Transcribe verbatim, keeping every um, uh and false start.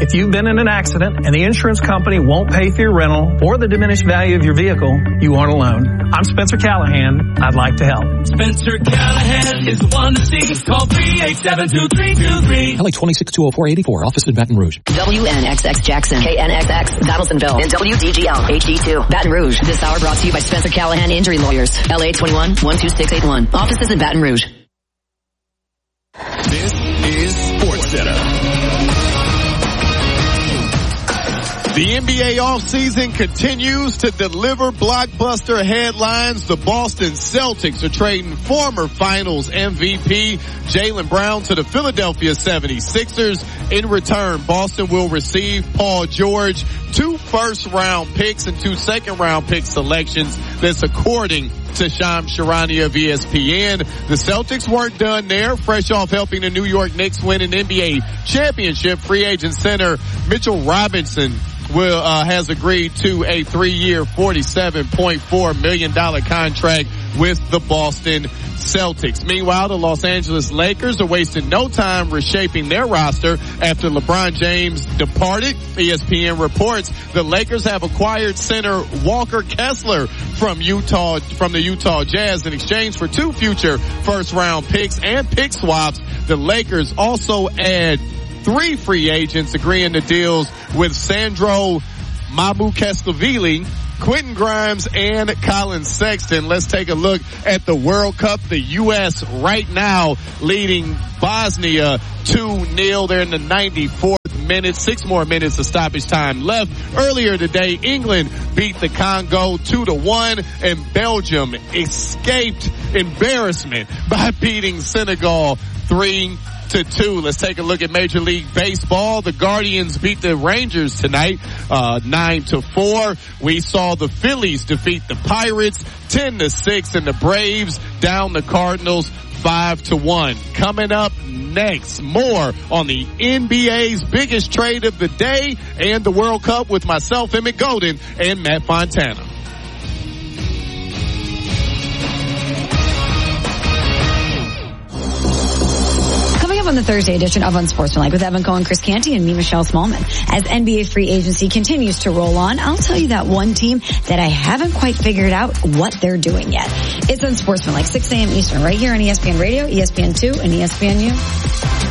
If you've been in an accident and the insurance company won't pay for your rental or the diminished value of your vehicle, you aren't alone. I'm Spencer Callahan. I'd like to help. Spencer Callahan is the one to see. Call three eight seven, two three two three. L A twenty-six two oh four eighty-four. Office in Baton Rouge. W N X X Jackson, K N X X Donaldsonville, and W D G L H D two Baton Rouge. This hour brought to you by Spencer Callahan Injury Lawyers. L A twenty-one, one two six eight one. Offices in Baton Rouge. This is SportsCenter. The N B A offseason continues to deliver blockbuster headlines. The Boston Celtics are trading former Finals M V P Jaylen Brown to the Philadelphia seventy-sixers. In return, Boston will receive Paul George, two first-round picks and two second-round pick selections. That's according to Shams Charania of E S P N. The Celtics weren't done there. Fresh off helping the New York Knicks win an N B A championship, free agent center Mitchell Robinson will uh, has agreed to a three-year, forty-seven point four million dollars contract with the Boston Celtics. Meanwhile, the Los Angeles Lakers are wasting no time reshaping their roster after LeBron James departed. E S P N reports the Lakers have acquired center Walker Kessler from Utah, from the Utah Jazz in exchange for two future first-round picks and pick swaps. The Lakers also add three free agents agreeing to deals with Sandro Mamukelashvili, Quentin Grimes, and Colin Sexton. Let's take a look at the World Cup. The U S right now leading Bosnia two nil. They're in the ninety-fourth minute. Six more minutes of stoppage time left. Earlier today, England beat the Congo two to one, and Belgium escaped embarrassment by beating Senegal three to two. Let's take a look at Major League Baseball. The Guardians beat the Rangers tonight, uh, nine to four. We saw the Phillies defeat the Pirates ten to six, and the Braves down the Cardinals five to one. Coming up next, more on the N B A's biggest trade of the day and the World Cup with myself, Emmett Golden, and Matt Fontana. On the Thursday edition of Unsportsmanlike with Evan Cohen, Chris Canty, and me, Michelle Smallman. As N B A free agency continues to roll on, I'll tell you that one team that I haven't quite figured out what they're doing yet. It's Unsportsmanlike, six a.m. Eastern, right here on E S P N Radio, E S P N two, and E S P N U.